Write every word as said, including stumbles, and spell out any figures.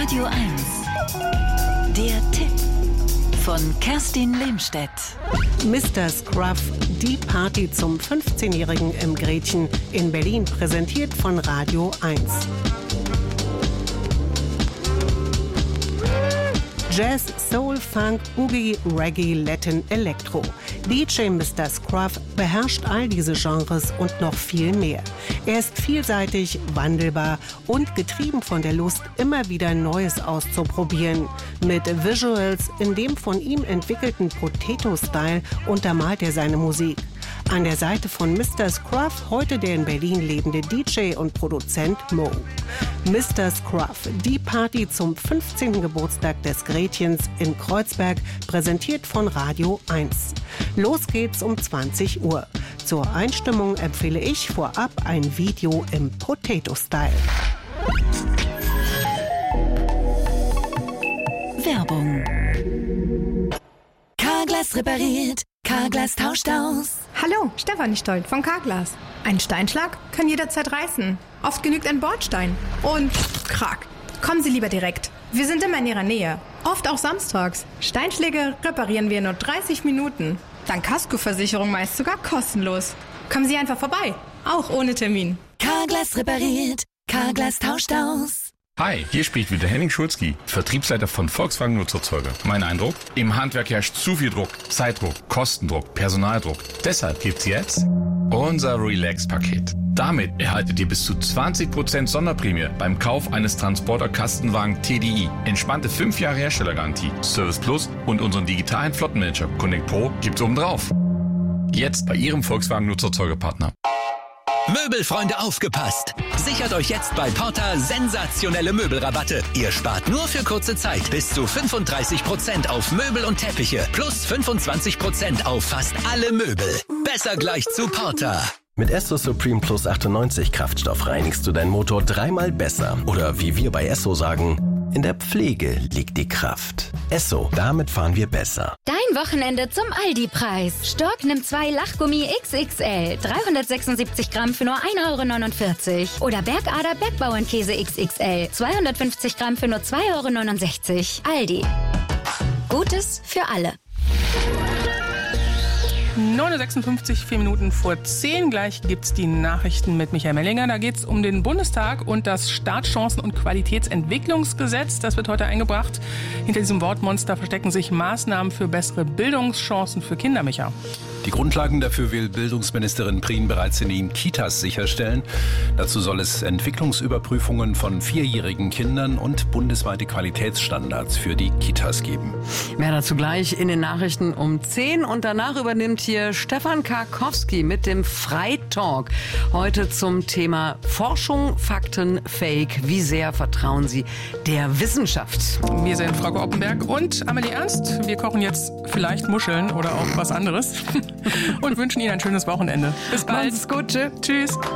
Radio eins. Der Tipp von Kerstin Lehmstedt. Mister Scruff, die Party zum fünfzehnjährigen im Gretchen in Berlin, präsentiert von Radio eins. Jazz, Soul, Funk, Boogie, Reggae, Latin, Elektro. D J Mister Scruff beherrscht all diese Genres und noch viel mehr. Er ist vielseitig, wandelbar und getrieben von der Lust, immer wieder Neues auszuprobieren. Mit Visuals in dem von ihm entwickelten Potato-Style untermalt er seine Musik. An der Seite von Mister Scruff heute der in Berlin lebende D J und Produzent Mo. Mister Scruff, die Party zum fünfzehnten Geburtstag des Gretchens in Kreuzberg, präsentiert von Radio eins. Los geht's um zwanzig Uhr. Zur Einstimmung empfehle ich vorab ein Video im Potato-Style. Werbung. Carglass repariert, Carglass tauscht aus. Hallo, Stefanie Stolt von Carglass. Ein Steinschlag kann jederzeit reißen. Oft genügt ein Bordstein. Und krack. Kommen Sie lieber direkt. Wir sind immer in Ihrer Nähe. Oft auch samstags. Steinschläge reparieren wir in nur dreißig Minuten. Dann Kaskoversicherung meist sogar kostenlos. Kommen Sie einfach vorbei. Auch ohne Termin. Carglass repariert, Carglass tauscht aus. Hi, hier spricht wieder Henning Schulzki, Vertriebsleiter von Volkswagen Nutzerzeuger. Mein Eindruck? Im Handwerk herrscht zu viel Druck, Zeitdruck, Kostendruck, Personaldruck. Deshalb gibt's jetzt unser Relax-Paket. Damit erhaltet ihr bis zu zwanzig Prozent Sonderprämie beim Kauf eines Transporter-Kastenwagen T D I. Entspannte fünf Jahre Herstellergarantie, Service Plus und unseren digitalen Flottenmanager Connect Pro gibt's obendrauf. Jetzt bei Ihrem Volkswagen Nutzerzeugerpartner. Möbelfreunde, aufgepasst! Sichert euch jetzt bei Porta sensationelle Möbelrabatte. Ihr spart nur für kurze Zeit bis zu fünfunddreißig Prozent auf Möbel und Teppiche plus fünfundzwanzig Prozent auf fast alle Möbel. Besser gleich zu Porta. Mit Esso Supreme Plus achtundneunzig Kraftstoff reinigst du deinen Motor dreimal besser. Oder wie wir bei Esso sagen, in der Pflege liegt die Kraft. Esso, damit fahren wir besser. Dein Wochenende zum Aldi-Preis. Stork nimmt zwei Lachgummi X X L, dreihundertsechsundsiebzig Gramm für nur ein Euro neunundvierzig. Oder Bergader Bergbauernkäse X X L, zweihundertfünfzig Gramm für nur zwei Euro neunundsechzig. Aldi. Gutes für alle. neun Uhr sechsundfünfzig, vier Minuten vor zehn. Gleich gibt's die Nachrichten mit Michael Mellinger. Da geht's um den Bundestag und das Startchancen- und Qualitätsentwicklungsgesetz. Das wird heute eingebracht. Hinter diesem Wortmonster verstecken sich Maßnahmen für bessere Bildungschancen für Kinder, Micha. Die Grundlagen dafür will Bildungsministerin Prien bereits in den Kitas sicherstellen. Dazu soll es Entwicklungsüberprüfungen von vierjährigen Kindern und bundesweite Qualitätsstandards für die Kitas geben. Mehr dazu gleich in den Nachrichten um zehn. Und danach übernimmt hier Stefan Karkowski mit dem Freitalk. Heute zum Thema Forschung, Fakten, Fake. Wie sehr vertrauen Sie der Wissenschaft? Wir sind Frau Oppenberg und Amelie Ernst. Wir kochen jetzt vielleicht Muscheln oder auch was anderes und wünschen Ihnen ein schönes Wochenende. Bis bald. Macht's gut. Tschüss.